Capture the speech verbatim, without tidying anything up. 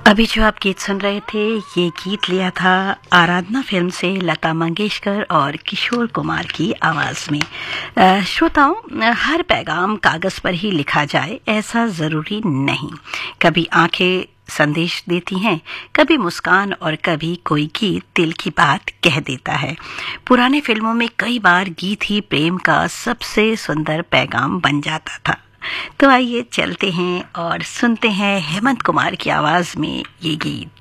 अभी जो आप गीत सुन रहे थे, ये गीत लिया था आराधना फिल्म से लता मंगेशकर और किशोर कुमार की आवाज़ में। अ, श्रोताओं, हर पैगाम कागज़ पर ही लिखा जाए ऐसा ज़रूरी नहीं। कभी आंखें संदेश देती हैं, कभी मुस्कान और कभी कोई गीत दिल की बात कह देता है। पुराने फिल्मों में कई बार गीत ही प्रेम का सबसे सुंदर पैगाम बन जाता था। तो आइए चलते हैं और सुनते हैं हेमंत कुमार की आवाज में ये गीत।